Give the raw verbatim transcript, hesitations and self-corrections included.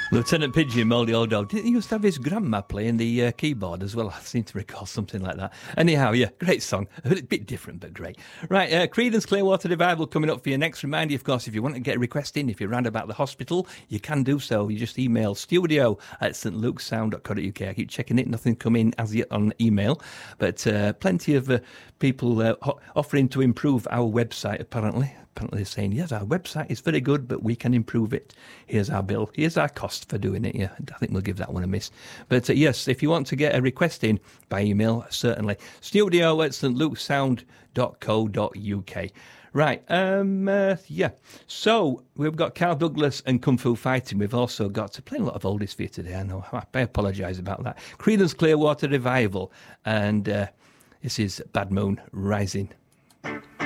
Lieutenant Pigeon, Moldy Old Dog. Didn't he used to have his grandma playing the uh, keyboard as well? I seem to recall something like that. Anyhow, yeah, great song. A bit different, but great. Right, uh, Creedence Clearwater Revival coming up for your next. Reminder, of course, if you want to get a request in, if you're around about the hospital, you can do so. You just email studio at st luke's sound dot co dot uk. I keep checking it, nothing come in as yet on email, but uh, plenty of uh, people uh, ho- offering to improve our website, apparently. Apparently they're saying, yes, our website is very good, but we can improve it. Here's our bill. Here's our cost for doing it. Yeah, I think we'll give that one a miss. But uh, yes, if you want to get a request in by email, certainly. Studio at st luke's sound dot co dot uk. Right, um, uh, yeah. So we've got Carl Douglas and Kung Fu Fighting. We've also got to play a lot of oldies for you today. I know. I apologise about that. Creedence Clearwater Revival. And uh, this is Bad Moon Rising.